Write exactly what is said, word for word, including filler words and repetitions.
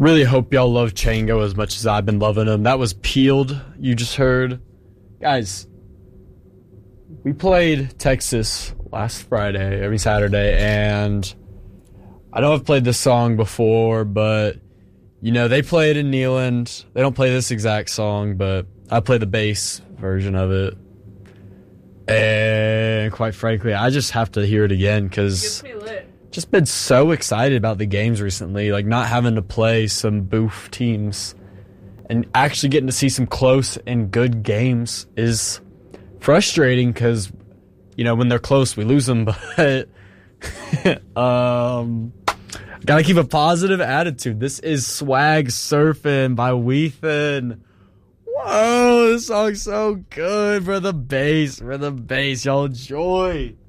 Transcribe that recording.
Really hope y'all love Chango as much as I've been loving him. That was Peeled, you just heard. Guys, we played Texas last Friday, every Saturday, and I know I've played this song before, but, you know, they play it in Neyland. They don't play this exact song, but I play the bass version of it. And quite frankly, I just have to hear it again because just been so excited about the games recently, like not having to play some boof teams and actually getting to see some close and good games is frustrating because, you know, when they're close, we lose them, but um, gotta keep a positive attitude. This is Swag Surfing by Weathen. Whoa, this song's so good. For the bass, for the bass, y'all enjoy.